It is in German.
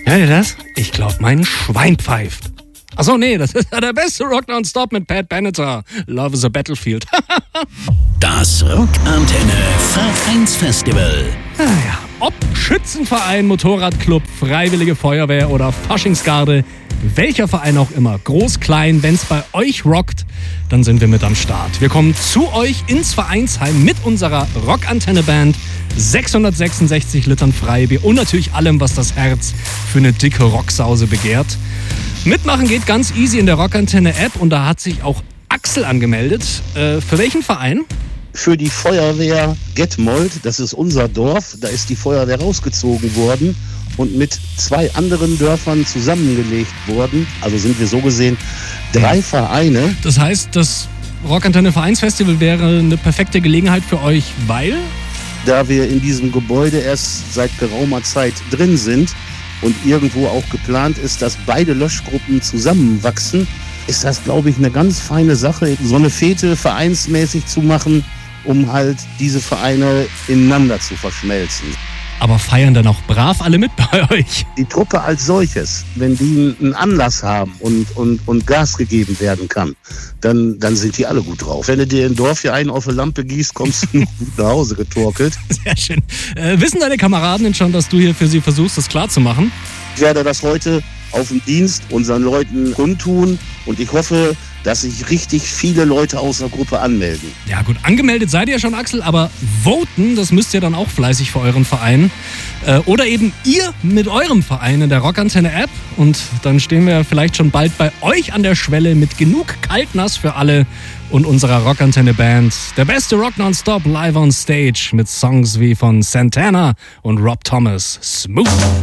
Hört ihr das? Ich glaube, mein Schwein pfeift. Achso, nee, das ist ja der beste Rock Nonstop mit Pat Benatar. Love is a Battlefield. Das Rockantenne Vereinsfestival. Naja, ob Schützenverein, Motorradclub, Freiwillige Feuerwehr oder Faschingsgarde, welcher Verein auch immer, groß, klein, wenn's bei euch rockt, dann sind wir mit am Start. Wir kommen zu euch ins Vereinsheim mit unserer Rockantenne-Band, 666 Litern Freibier und natürlich allem, was das Herz für eine dicke Rocksause begehrt. Mitmachen geht ganz easy in der Rockantenne-App und da hat sich auch Axel angemeldet. Für welchen Verein? Für die Feuerwehr Getmold, das ist unser Dorf, da ist die Feuerwehr rausgezogen worden und mit 2 anderen Dörfern zusammengelegt worden. Also sind wir so gesehen 3 Vereine. Das heißt, das Rockantenne Vereinsfestival wäre eine perfekte Gelegenheit für euch, weil? Da wir in diesem Gebäude erst seit geraumer Zeit drin sind und irgendwo auch geplant ist, dass beide Löschgruppen zusammenwachsen, ist das, glaube ich, eine ganz feine Sache, so eine Fete vereinsmäßig zu machen, um halt diese Vereine ineinander zu verschmelzen. Aber feiern dann auch brav alle mit bei euch? Die Truppe als solches, wenn die einen Anlass haben und Gas gegeben werden kann, dann sind die alle gut drauf. Wenn du dir im Dorf hier einen auf eine Lampe gießt, kommst du gut nach Hause getorkelt. Sehr schön. Wissen deine Kameraden denn schon, dass du hier für sie versuchst, das klarzumachen? Ich werde das heute auf dem Dienst unseren Leuten kundtun und ich hoffe, dass sich richtig viele Leute aus der Gruppe anmelden. Ja gut, angemeldet seid ihr schon, Axel, aber voten, das müsst ihr dann auch fleißig für euren Verein. Oder eben ihr mit eurem Verein in der Rockantenne-App. Und dann stehen wir vielleicht schon bald bei euch an der Schwelle mit genug Kaltnass für alle und unserer Rockantenne-Band. Der beste Rock Nonstop live on stage mit Songs wie von Santana und Rob Thomas. Smooth.